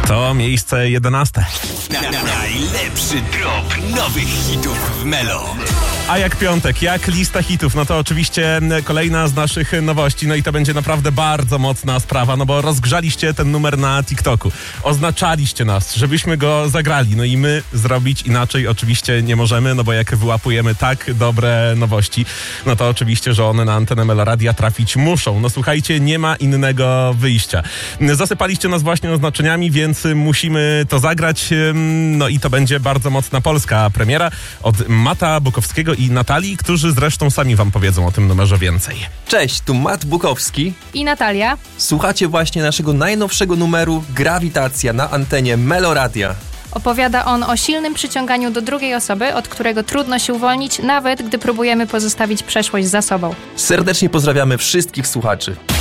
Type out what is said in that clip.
To miejsce 11. Najlepszy drop nowych hitów w Melo. A jak piątek, jak lista hitów, no to oczywiście kolejna z naszych nowości, no i to będzie naprawdę bardzo mocna sprawa, no bo rozgrzaliście ten numer na TikToku, oznaczaliście nas, żebyśmy go zagrali, no i my zrobić inaczej oczywiście nie możemy, no bo jak wyłapujemy tak dobre nowości, no to oczywiście, że one na antenę Meloradia trafić muszą. No słuchajcie, nie ma innego wyjścia. Zasypaliście nas właśnie oznaczeniami, więc musimy to zagrać, no i to będzie bardzo mocna polska premiera od Mata Bukowskiego i Natalii, którzy zresztą sami wam powiedzą o tym numerze więcej. Cześć, tu Mat Bukowski i Natalia. Słuchacie właśnie naszego najnowszego numeru Grawitacja na antenie Meloradia. Opowiada on o silnym przyciąganiu do drugiej osoby, od którego trudno się uwolnić, nawet gdy próbujemy pozostawić przeszłość za sobą. Serdecznie pozdrawiamy wszystkich słuchaczy.